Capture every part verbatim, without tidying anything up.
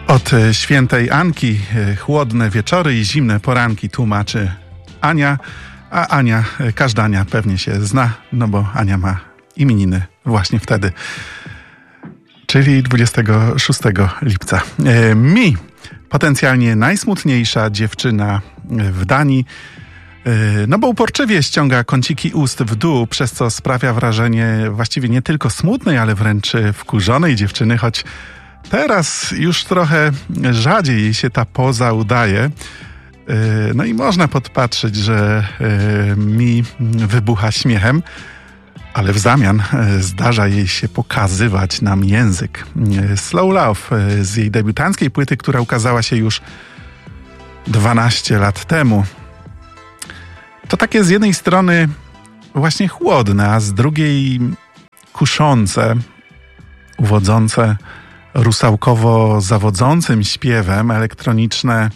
Od świętej Anki chłodne wieczory i zimne poranki tłumaczy Ania, a Ania, każda Ania pewnie się zna, no bo Ania ma imieniny właśnie wtedy, czyli dwudziestego szóstego lipca. E, mi, potencjalnie najsmutniejsza dziewczyna w Danii, e, no bo uporczywie ściąga kąciki ust w dół, przez co sprawia wrażenie właściwie nie tylko smutnej, ale wręcz wkurzonej dziewczyny, choć teraz już trochę rzadziej jej się ta poza udaje. No i można podpatrzeć, że mi wybucha śmiechem, ale w zamian zdarza jej się pokazywać nam język. Slow Love z jej debiutanckiej płyty, która ukazała się już dwanaście lat temu. To takie z jednej strony właśnie chłodne, a z drugiej kuszące, uwodzące rusałkowo-zawodzącym śpiewem, elektroniczne,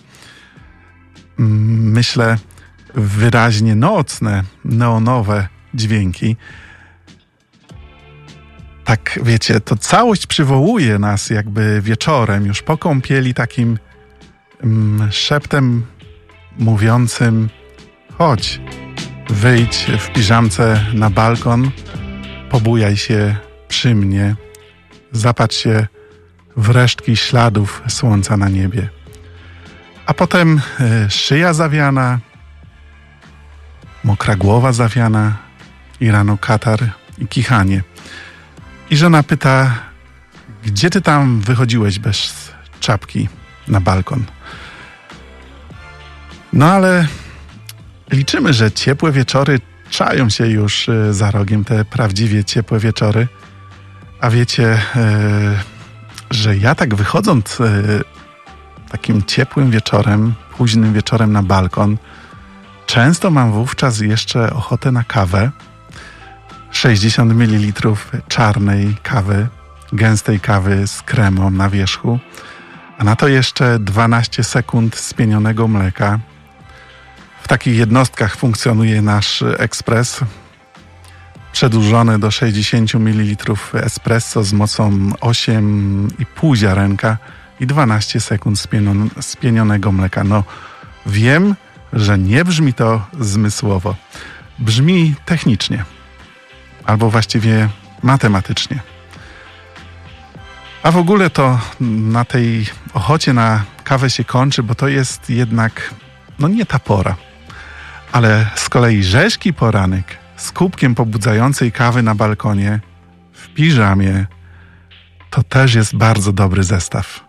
myślę, wyraźnie nocne, neonowe dźwięki. Tak, wiecie, to całość przywołuje nas jakby wieczorem, już po kąpieli, takim mm, szeptem mówiącym: chodź, wyjdź w piżamce na balkon, pobujaj się przy mnie, zapatrz się w resztki śladów słońca na niebie. A potem y, szyja zawiana, mokra głowa zawiana i rano katar i kichanie. I żona pyta: gdzie ty tam wychodziłeś bez czapki na balkon? No ale liczymy, że ciepłe wieczory czają się już y, za rogiem, te prawdziwie ciepłe wieczory. A wiecie, y, że ja tak wychodząc y, takim ciepłym wieczorem, późnym wieczorem na balkon, często mam wówczas jeszcze ochotę na kawę. sześćdziesiąt mililitrów czarnej kawy, gęstej kawy z kremą na wierzchu, a na to jeszcze dwanaście sekund spienionego mleka. W takich jednostkach funkcjonuje nasz ekspres, przedłużony do sześćdziesiąt mililitrów espresso z mocą osiem i pół ziarenka i dwanaście sekund spienion, spienionego mleka. No, wiem, że nie brzmi to zmysłowo. Brzmi technicznie. Albo właściwie matematycznie. A w ogóle to na tej ochocie na kawę się kończy, bo to jest jednak, no nie ta pora. Ale z kolei rzeźki poranek z kubkiem pobudzającej kawy na balkonie, w piżamie, to też jest bardzo dobry zestaw.